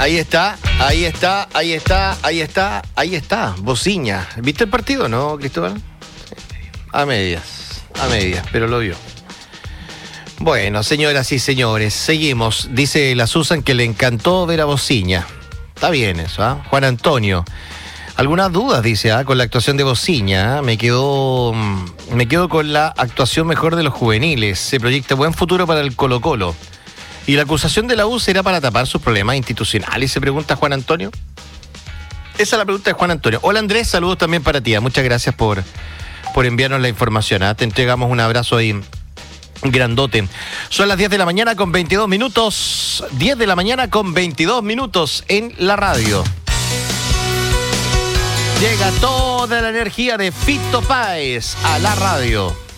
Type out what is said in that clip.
Ahí está. Bociña. ¿Viste el partido, no, Cristóbal? A medias, pero lo vio. Bueno, señoras y señores, seguimos. Dice la Susan que le encantó ver a Bociña. Está bien eso, ¿ah? Juan Antonio. Algunas dudas, dice, con la actuación de Bociña. Me quedo con la actuación mejor de los juveniles. Se proyecta buen futuro para el Colo-Colo. ¿Y la acusación de la U será para tapar sus problemas institucionales? Se pregunta Juan Antonio. Esa es la pregunta de Juan Antonio. Hola Andrés, saludos también para ti. Muchas gracias por enviarnos la información. Te entregamos un abrazo ahí grandote. Son las 10 de la mañana con 22 minutos. 10 de la mañana con 22 minutos en la radio. Llega toda la energía de Fito Páez a la radio.